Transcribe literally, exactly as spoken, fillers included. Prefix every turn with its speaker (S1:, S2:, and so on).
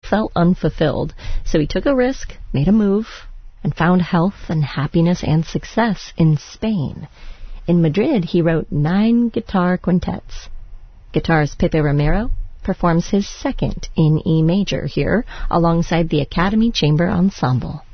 S1: felt unfulfilled, so he took a risk, made a move, and found health and happiness and success in Spain. In Madrid, he wrote nine guitar quintets. Guitarist Pepe Romero performs his second in E major here, alongside the Academy Chamber Ensemble.